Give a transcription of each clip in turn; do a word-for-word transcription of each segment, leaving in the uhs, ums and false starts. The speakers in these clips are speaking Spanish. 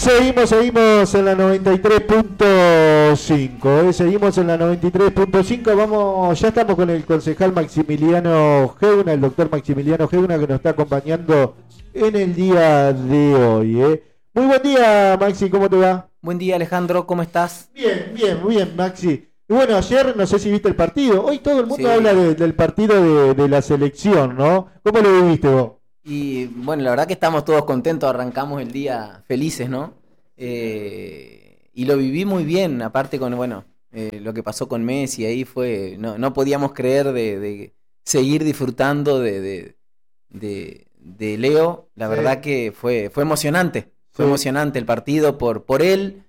Seguimos, seguimos en la noventa y tres punto cinco, ¿eh? Seguimos en la noventa y tres punto cinco, vamos, ya estamos con el concejal Maximiliano Geuna, el doctor Maximiliano Geuna, que nos está acompañando en el día de hoy, ¿eh? Muy buen día, Maxi, ¿cómo te va? Buen día, Alejandro, ¿cómo estás? Bien, bien, muy bien, Maxi. Y bueno, ayer no sé si viste el partido, hoy todo el mundo Sí. habla de, del partido de, de la selección, ¿no? ¿Cómo lo viviste vos? Y bueno, la verdad que estamos todos contentos, arrancamos el día felices, ¿no? Eh, y lo viví muy bien, aparte con, bueno, eh, lo que pasó con Messi ahí fue, no, no podíamos creer de, de seguir disfrutando de, de, de, de Leo, la Sí. verdad que fue, fue emocionante, fue Sí. emocionante el partido por, por él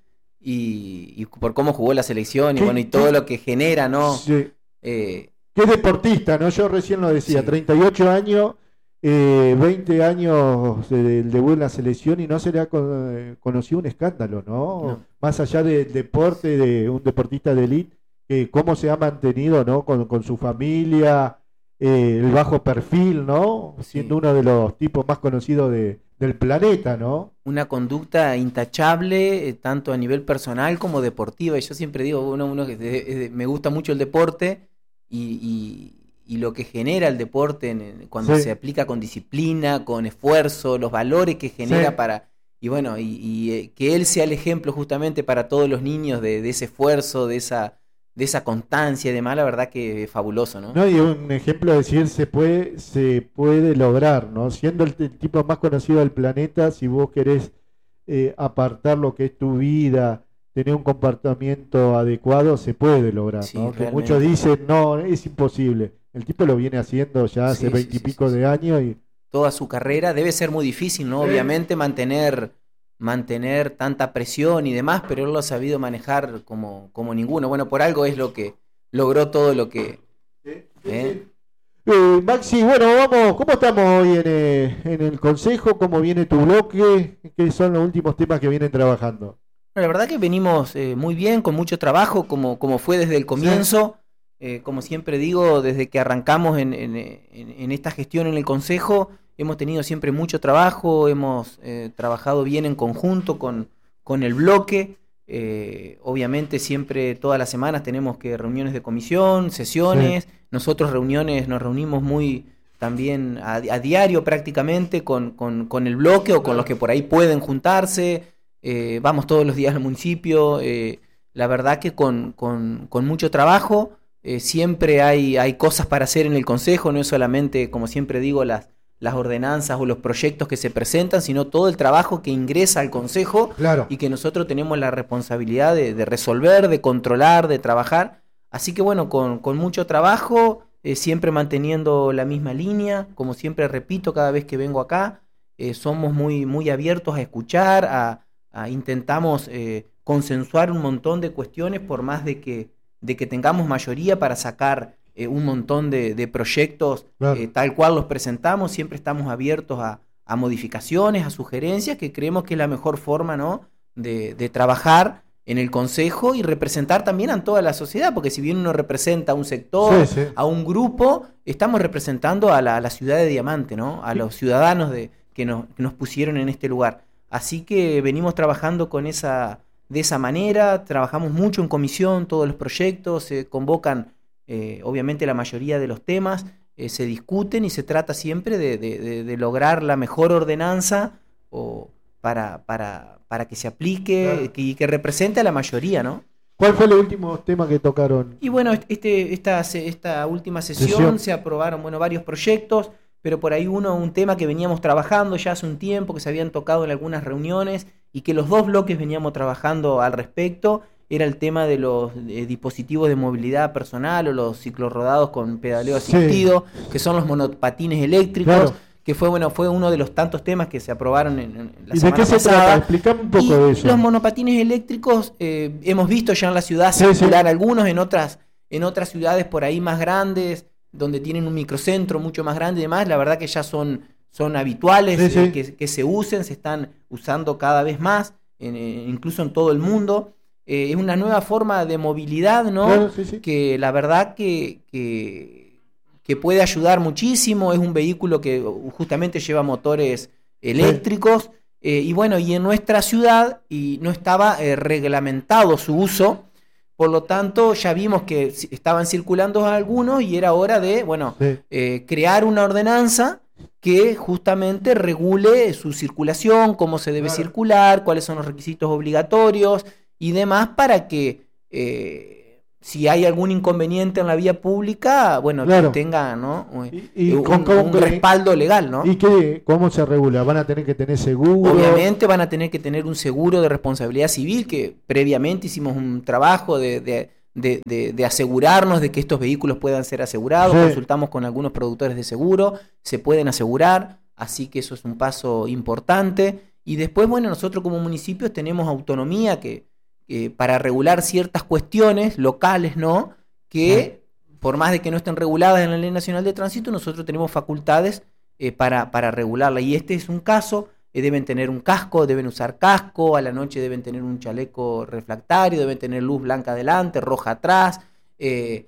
y, y por cómo jugó la selección y Sí, bueno, y sí. todo lo que genera, ¿no? Sí. Eh, Que es deportista, ¿no? Yo recién lo decía, Sí. treinta y ocho años, eh, veinte años del debut en la selección y no se le ha con- eh, conocido un escándalo, ¿no? No. Más allá del deporte, de un deportista de élite, eh, cómo se ha mantenido, ¿no? Con, con su familia, eh, el bajo perfil, ¿no? Sí. Siendo uno de los tipos más conocidos de, del planeta, ¿no? Una conducta intachable, eh, tanto a nivel personal como deportiva. Y yo siempre digo, uno, uno que de- de- me gusta mucho el deporte y, y- y lo que genera el deporte en- en- cuando Sí. se aplica con disciplina, con esfuerzo, los valores que genera Sí. para... Y bueno, y, y, eh, que él sea el ejemplo justamente para todos los niños de, de ese esfuerzo, de esa, de esa constancia y demás, la verdad que es fabuloso, ¿no? ¿No? Y un ejemplo de decir se puede, se puede lograr, ¿no? Siendo el, t- tipo más conocido del planeta, si vos querés eh, apartar lo que es tu vida, tener un comportamiento adecuado, se puede lograr, Sí, ¿no? Que realmente. muchos dicen, no, es imposible. El tipo lo viene haciendo ya hace Sí, sí, veintipico sí, sí, de sí. años y Toda su carrera. Debe ser muy difícil, ¿no? Sí. Obviamente mantener, mantener tanta presión y demás, pero él lo ha sabido manejar como, como ninguno. Bueno, por algo es lo que logró todo lo que... Sí, sí, ¿eh? sí. Eh, Maxi, bueno, vamos, ¿cómo estamos hoy en, eh, en el consejo? ¿Cómo viene tu bloque? ¿Qué son los últimos temas que vienen trabajando? La verdad que venimos eh, muy bien, con mucho trabajo, como, como fue desde el comienzo. Eh, como siempre digo, desde que arrancamos en, en, en, en esta gestión en el Consejo, hemos tenido siempre mucho trabajo, hemos eh, trabajado bien en conjunto con, con el bloque. Eh, obviamente siempre, todas las semanas tenemos que reuniones de comisión, sesiones. Sí. Nosotros reuniones, nos reunimos muy también a, a diario prácticamente con, con, con el bloque o con los que por ahí pueden juntarse. Eh, vamos todos los días al municipio. Eh, la verdad que con, con, con mucho trabajo. Eh, siempre hay, hay cosas para hacer en el Consejo, no es solamente, como siempre digo, las, las ordenanzas o los proyectos que se presentan, sino todo el trabajo que ingresa al Consejo Claro. y que nosotros tenemos la responsabilidad de, de resolver, de controlar, de trabajar. Así que bueno, con, con mucho trabajo, eh, siempre manteniendo la misma línea, como siempre repito cada vez que vengo acá, eh, somos muy, muy abiertos a escuchar, a, a intentamos eh, consensuar un montón de cuestiones por más de que de que tengamos mayoría para sacar eh, un montón de, de proyectos Claro. eh, tal cual los presentamos, siempre estamos abiertos a, a modificaciones, a sugerencias, que creemos que es la mejor forma, ¿no? de, de trabajar en el Consejo y representar también a toda la sociedad, porque si bien uno representa a un sector, Sí, sí. a un grupo, estamos representando a la, a la ciudad de Diamante, ¿no? A los ciudadanos de, que, nos, que nos pusieron en este lugar. Así que venimos trabajando con esa... de esa manera, trabajamos mucho en comisión, todos los proyectos, se convocan eh, obviamente la mayoría de los temas, eh, se discuten y se trata siempre de, de, de, de lograr la mejor ordenanza o para, para, para que se aplique y Claro. que, que represente a la mayoría, ¿no? ¿Cuál fue el último tema que tocaron? Y bueno, este, esta, esta última sesión, Sesión. se aprobaron bueno, varios proyectos, pero por ahí uno, un tema que veníamos trabajando ya hace un tiempo, que se habían tocado en algunas reuniones y que los dos bloques veníamos trabajando al respecto, era el tema de los eh, dispositivos de movilidad personal o los ciclorrodados con pedaleo Sí. asistido, que son los monopatines eléctricos, Claro. que fue bueno fue uno de los tantos temas que se aprobaron en, en la ¿Y de semana qué se pasada. trata? Explícame un poco Y de eso. los monopatines eléctricos eh, hemos visto ya en la ciudad Sí, circular sí. algunos, en otras, en otras ciudades por ahí más grandes, donde tienen un microcentro mucho más grande y demás, la verdad que ya son, son habituales, Sí, sí. eh, que, que se usen, se están usando cada vez más, en, en, incluso en todo el mundo. Eh, es una nueva forma de movilidad, ¿no? Claro, sí, sí. Que la verdad que, que, que puede ayudar muchísimo, es un vehículo que justamente lleva motores eléctricos. Eh, y bueno, y en nuestra ciudad y no estaba eh, reglamentado su uso, por lo tanto ya vimos que estaban circulando algunos y era hora de, bueno, sí. eh, crear una ordenanza que justamente regule su circulación, cómo se debe claro. circular, cuáles son los requisitos obligatorios y demás para que eh, si hay algún inconveniente en la vía pública, bueno, claro. que tenga, ¿no? y, y un, con, un con, respaldo legal, ¿no? ¿Y qué, cómo se regula? ¿Van a tener que tener seguro? Obviamente van a tener que tener un seguro de responsabilidad civil, que previamente hicimos un trabajo de, de, de, de, de asegurarnos de que estos vehículos puedan ser asegurados, sí. consultamos con algunos productores de seguro, se pueden asegurar, así que eso es un paso importante. Y después, bueno, nosotros como municipios tenemos autonomía que Eh, para regular ciertas cuestiones locales, ¿no? Que sí. por más de que no estén reguladas en la Ley Nacional de Tránsito, nosotros tenemos facultades eh, para, para regularla. Y este es un caso, eh, deben tener un casco, deben usar casco, a la noche deben tener un chaleco refractario, deben tener luz blanca adelante, roja atrás, eh,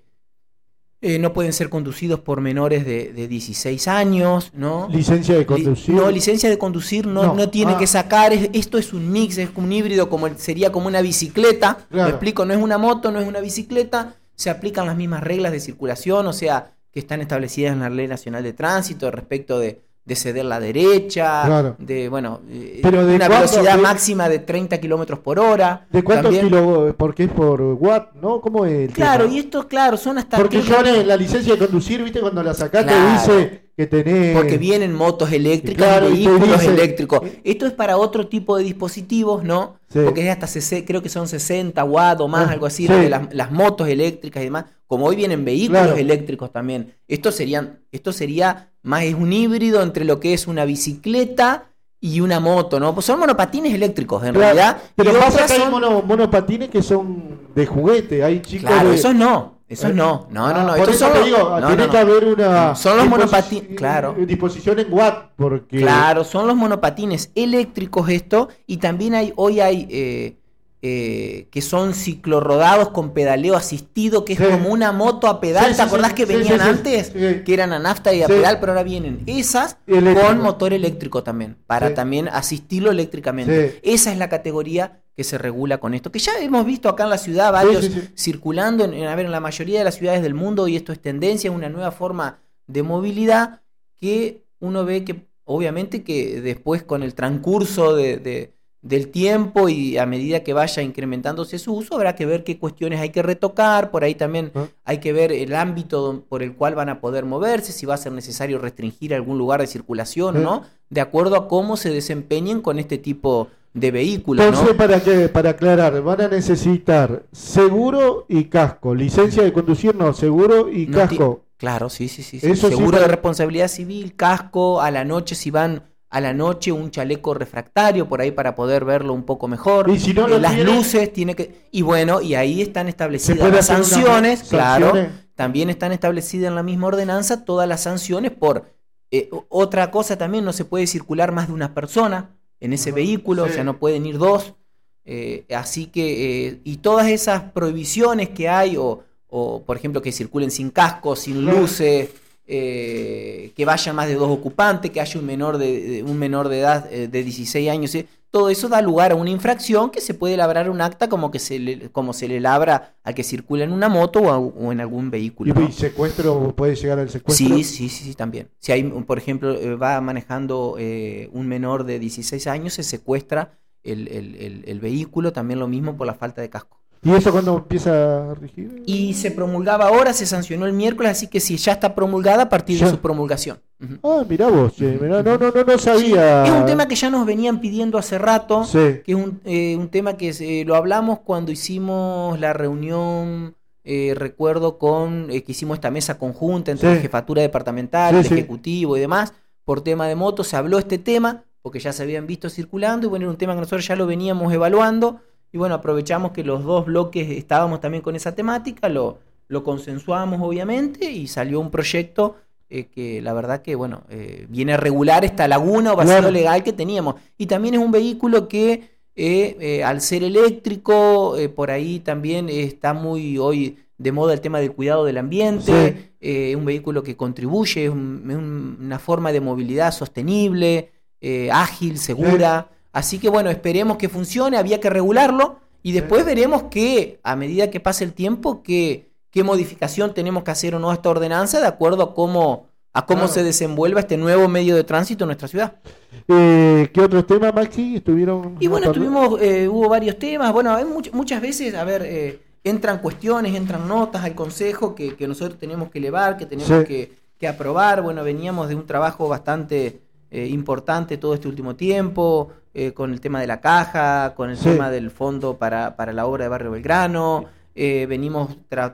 Eh, no pueden ser conducidos por menores de, de dieciséis años, ¿no? ¿Licencia de conducir? Li, no, licencia de conducir no, no. no tiene ah. que sacar, es, esto es un mix, es un híbrido, como sería como una bicicleta, claro. ¿me explico? No es una moto, no es una bicicleta, se aplican las mismas reglas de circulación, o sea, que están establecidas en la Ley Nacional de Tránsito respecto de, de ceder la derecha, claro. de, bueno, Pero de una cuánto, velocidad de, máxima de treinta kilómetros por hora. ¿De cuántos kilos? Porque es por watt, ¿no? ¿Cómo es el Claro, tema? y esto, claro, son hasta... Porque yo en la licencia de conducir, ¿viste? Cuando la sacaste claro. dice que tenés... Porque vienen motos eléctricas, claro, y vehículos dice... eléctricos. Esto es para otro tipo de dispositivos, ¿no? Sí. Porque es hasta, creo que son sesenta watts o más, ah, algo así, sí. de las, las motos eléctricas y demás. Como hoy vienen vehículos claro. eléctricos también. Esto, serían, esto sería más, es un híbrido entre lo que es una bicicleta y una moto, ¿no? Pues son monopatines eléctricos, en claro. realidad. Pero pasa que son... hay mono, monopatines que son de juguete, hay chicos Claro, de... esos no. Eso no, no, no, no. Ah, por eso te digo, no, tiene no, no. que haber una son los monopatines, claro. disposición en watt, porque claro, son los monopatines eléctricos esto, y también hay hoy hay eh, eh, que son ciclorrodados con pedaleo asistido, que es sí. como una moto a pedal. Sí, sí, ¿te acordás sí, que sí, venían sí, antes? Sí. Que eran a nafta y a sí. pedal, pero ahora vienen esas eléctrico. Con motor eléctrico también, para sí. también asistirlo eléctricamente. Sí. Esa es la categoría que se regula con esto, que ya hemos visto acá en la ciudad varios sí, sí, sí. circulando, en, en, a ver, en la mayoría de las ciudades del mundo, y esto es tendencia, una nueva forma de movilidad que uno ve que obviamente que después con el transcurso de, de, del tiempo y a medida que vaya incrementándose su uso, habrá que ver qué cuestiones hay que retocar, por ahí también ¿Ah? hay que ver el ámbito por el cual van a poder moverse, si va a ser necesario restringir algún lugar de circulación o ¿Sí? no, de acuerdo a cómo se desempeñen con este tipo de vehículos. Entonces, ¿no? para qué, para aclarar, van a necesitar seguro y casco, licencia de conducir no, seguro y no casco. Claro, sí, sí, sí. sí. Eso seguro sí para... de responsabilidad civil, casco, a la noche si van a la noche un chaleco refractario por ahí para poder verlo un poco mejor. Y si no lo las tiene... luces tiene que y bueno, y ahí están establecidas las sanciones, claro, sanciones. También están establecidas en la misma ordenanza todas las sanciones por eh, otra cosa también, no se puede circular más de una persona en ese uh-huh. vehículo, sí. o sea, no pueden ir dos, eh, así que, eh, y todas esas prohibiciones que hay, o, o por ejemplo que circulen sin casco, sin luces, eh, que vayan más de dos ocupantes, que haya un menor de, de un menor de edad eh, de dieciséis años, ¿sí? Todo eso da lugar a una infracción que se puede labrar un acta como que se le, como se le labra al que circula en una moto o, a, o en algún vehículo. ¿Y, ¿no? ¿Y secuestro puede llegar al secuestro? Sí, sí, sí, sí, también. Si hay, por ejemplo, eh, va manejando eh, un menor de dieciséis años, se secuestra el, el, el, el vehículo, también lo mismo por la falta de casco. ¿Y eso cuándo empieza a regir? Y se promulgaba ahora, se sancionó el miércoles, así que si ya está promulgada a partir ya. de su promulgación. Uh-huh. Ah, mirá vos, eh, mirá, no, no, no, no sabía. Sí, es un tema que ya nos venían pidiendo hace rato, sí. que es un, eh, un tema que eh, lo hablamos cuando hicimos la reunión, eh, recuerdo con eh, que hicimos esta mesa conjunta entre sí. la jefatura departamental, sí, el sí. ejecutivo y demás, por tema de motos, se habló este tema, porque ya se habían visto circulando, y bueno, era un tema que nosotros ya lo veníamos evaluando. Y bueno, aprovechamos que los dos bloques estábamos también con esa temática, lo, lo consensuamos obviamente y salió un proyecto eh, que la verdad que bueno eh, viene a regular esta laguna o vacío claro. legal que teníamos. Y también es un vehículo que eh, eh, al ser eléctrico, eh, por ahí también eh, está muy hoy de moda el tema del cuidado del ambiente, sí. eh, un vehículo que contribuye, es un, un, una forma de movilidad sostenible, eh, ágil, segura. Sí. Así que bueno, esperemos que funcione, había que regularlo y después sí. veremos que a medida que pase el tiempo, que, qué modificación tenemos que hacer o no a esta ordenanza de acuerdo a cómo, a cómo claro. se desenvuelva este nuevo medio de tránsito en nuestra ciudad. Eh, ¿Qué otros temas, Maxi, estuvieron? Y bueno, tuvimos, eh, hubo varios temas, bueno, hay much- muchas veces, a ver, eh, entran cuestiones, entran notas al Consejo que, que nosotros tenemos que elevar, que tenemos sí. que, que aprobar, bueno, veníamos de un trabajo bastante eh, importante todo este último tiempo, eh, con el tema de la caja, con el sí. tema del fondo para, para la obra de Barrio Belgrano, eh, venimos tra-